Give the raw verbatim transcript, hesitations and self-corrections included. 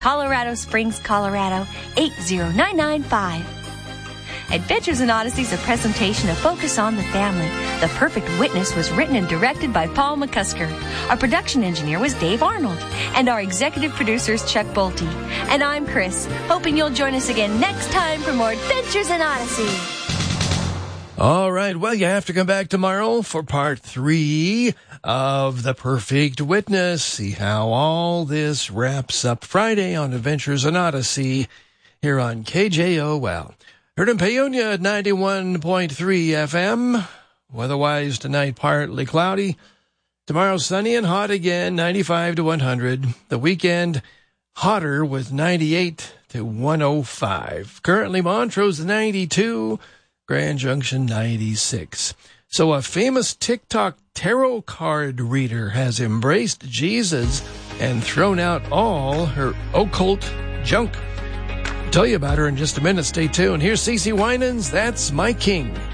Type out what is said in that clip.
Colorado Springs, Colorado, eight zero nine nine five. Adventures in Odyssey is a presentation of Focus on the Family. The Perfect Witness was written and directed by Paul McCusker. Our production engineer was Dave Arnold. And our executive producer is Chuck Bolte. And I'm Chris, hoping you'll join us again next time for more Adventures in Odyssey. All right, well, you have to come back tomorrow for part three of The Perfect Witness. See how all this wraps up Friday on Adventures in Odyssey here on K J O L. Heard in Paonia at ninety-one point three F M. Weather-wise tonight, partly cloudy. Tomorrow, sunny and hot again, ninety-five to one hundred. The weekend, hotter with ninety-eight to one oh five. Currently, Montrose ninety-two, Grand Junction ninety-six. So a famous TikTok tarot card reader has embraced Jesus and thrown out all her occult junk. I'll tell you about her in just a minute. Stay tuned. Here's CeCe Winans. That's My King.